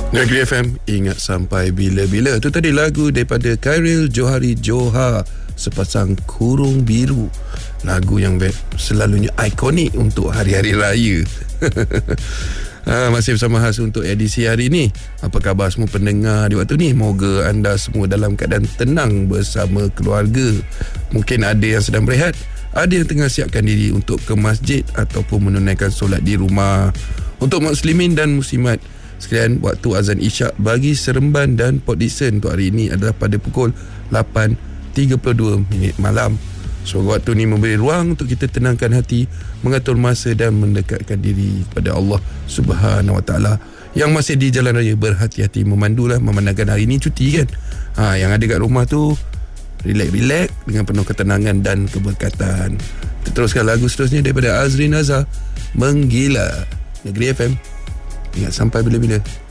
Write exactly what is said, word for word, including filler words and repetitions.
Negeri F M, ingat sampai bila-bila. Itu tadi lagu daripada Khairil Johari Johar, Sepasang Kurung Biru. Lagu yang selalunya ikonik untuk hari-hari raya. Ha, masih bersama khas untuk edisi hari ini. Apa khabar semua pendengar di waktu ni? Moga anda semua dalam keadaan tenang bersama keluarga. Mungkin ada yang sedang berehat, ada yang tengah siapkan diri untuk ke masjid ataupun menunaikan solat di rumah. Untuk muslimin dan muslimat sekalian, waktu azan isyak bagi Seremban dan Port Dickson untuk hari ini adalah pada pukul lapan tiga puluh dua minit malam. Semoga waktu ini memberi ruang untuk kita tenangkan hati, mengatur masa dan mendekatkan diri kepada Allah Subhanahu Wa Taala. Yang masih di jalan raya, berhati-hati memandulah, memandangkan hari ini cuti kan. Ha, yang ada kat rumah tu relax-relax dengan penuh ketenangan dan keberkatan. Kita teruskan lagu seterusnya daripada Azrin Azhar, Menggila. Negeri F M, ingat sampai bila-bila.